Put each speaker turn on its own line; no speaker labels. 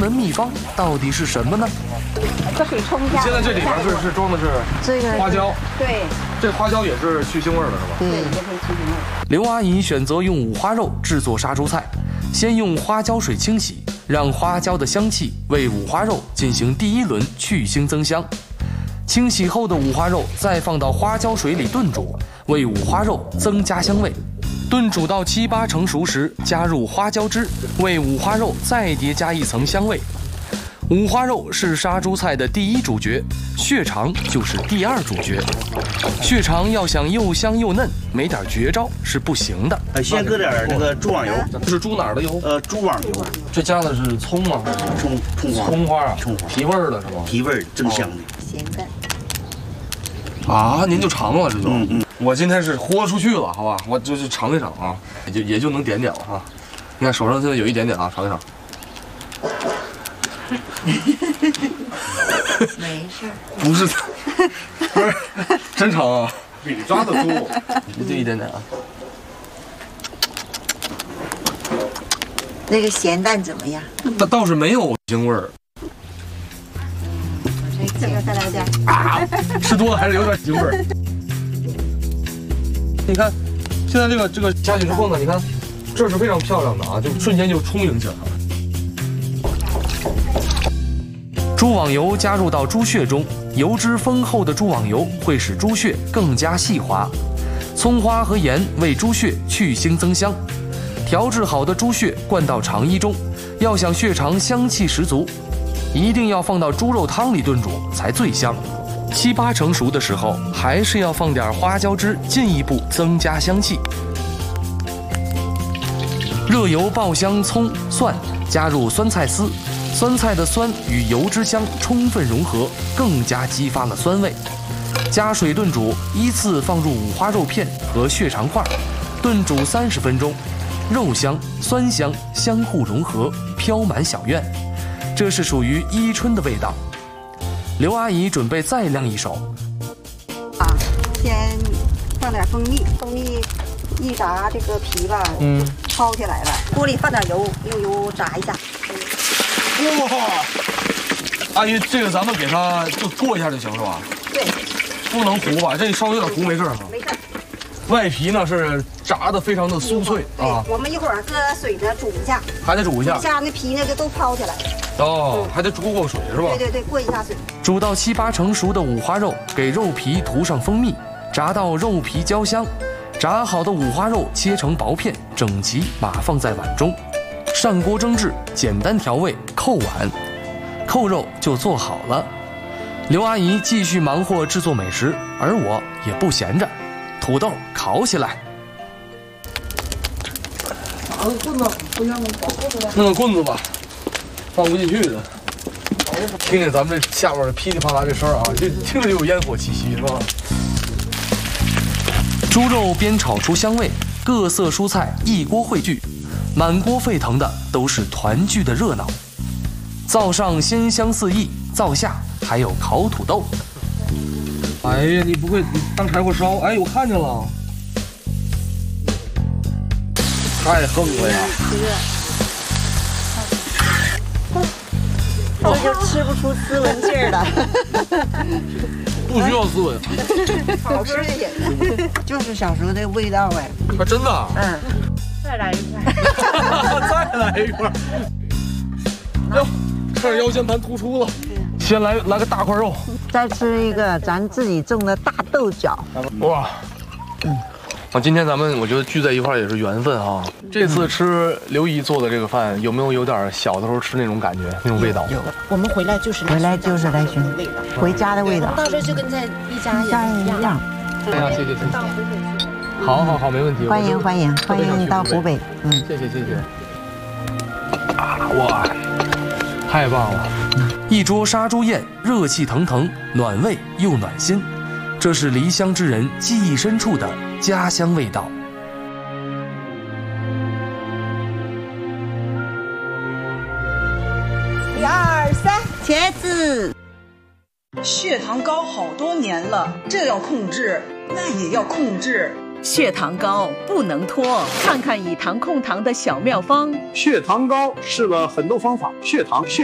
门秘方到底是什么呢？
这水冲一下。
现在这里边是装的是
这个
花椒，
对，
这花椒也是去腥味的，是吧？
对，也可以去腥味。
刘阿姨选择用五花肉制作杀猪菜，先用花椒水清洗，让花椒的香气为五花肉进行第一轮去腥增香。清洗后的五花肉再放到花椒水里炖煮，为五花肉增加香味。炖煮到7、8成熟时，加入花椒汁，为五花肉再叠加一层香味。五花肉是杀猪菜的第一主角，血肠就是第二主角。血肠要想又香又嫩，没点绝招是不行的。
先搁点这个猪网油，
这是猪哪儿的油？
猪网油。
这加的是葱吗？葱花啊，提味儿的是吗？
提味儿增香的。
咸淡。
啊，您就尝了这就。我今天是豁出去了，好吧？我就是尝一尝啊，也就能点了啊。你看手上现在有一点点啊，尝一尝。
没事。
不是真尝啊，比抓的多。就一点点啊。
那个咸淡怎么样？
倒是没有腥味儿。
这个再来点。
啊，吃多了还是有点腥味儿。你看，现在这个下去之后呢，你看，这是非常漂亮的啊，就瞬间就充盈起来了。
猪网油加入到猪血中，油脂丰厚的猪网油会使猪血更加细滑。葱花和盐为猪血去腥增香。调制好的猪血灌到肠衣中，要想血肠香气十足，一定要放到猪肉汤里炖煮才最香。7、8成熟的时候，还是要放点花椒汁，进一步增加香气。热油爆香葱蒜，加入酸菜丝，酸菜的酸与油脂香充分融合，更加激发了酸味。加水炖煮，依次放入五花肉片和血肠块，炖煮30分钟，肉香酸香相互融合，飘满小院。这是属于伊春的味道。刘阿姨准备再亮一手。
先放点蜂蜜，蜂蜜一炸这个皮吧，抛起来了。锅里放点油，用油炸一下。
哇，阿姨，这个咱们给它就过一下就行是吧？
对，
不能糊吧？这稍微有点糊没事哈。
没事。
外皮呢是炸的非常的酥脆啊。
我们一会儿搁水呢煮一下，
还得煮一下，
那皮呢就都抛起来。
哦，还得煮过水是吧？
对对对，过一下水。
煮到7、8成熟的五花肉，给肉皮涂上蜂蜜，炸到肉皮焦香。炸好的五花肉切成薄片，整齐码放在碗中。上锅蒸制，简单调味，扣碗，扣肉就做好了。刘阿姨继续忙活制作美食，而我也不闲着，土豆烤起来。
拿个棍子，不一样吗？弄个棍子吧，放不进去的。听见咱们这下边噼里啪啦这声啊，这听着就有烟火气息，是吧？
猪肉煸炒出香味，各色蔬菜一锅汇聚，满锅沸腾的都是团聚的热闹。灶上鲜香四溢，灶下还有烤土豆。
哎呀，你不会当柴火烧？哎，我看见了，太横了呀！
这就吃不出斯文劲儿了。
不需要斯文，
好吃就行。就是小时候的味道哎。
啊，真的？
再来一块。
再来一块。哟，看着腰间盘突出了。先来个大块肉。
再吃一个咱自己种的大豆角。
哇。今天我觉得聚在一块儿也是缘分啊。这次吃刘姨做的这个饭，有点小的时候吃那种感觉，那种味道？
有。我们回来就是来寻回家的味道。到时候就跟在一家一样。
哎呀，谢谢。好，没问题。
欢迎你到湖北。
谢谢。啊，哇，太棒了！
一桌杀猪宴，热气腾腾，暖胃又暖心。这是离乡之人记忆深处的家乡味道。
1、2、3，茄子。
血糖高好多年了，这要控制，那也要控制。
血糖高不能拖，看看以糖控糖的小妙方。
血糖高试了很多方法，血糖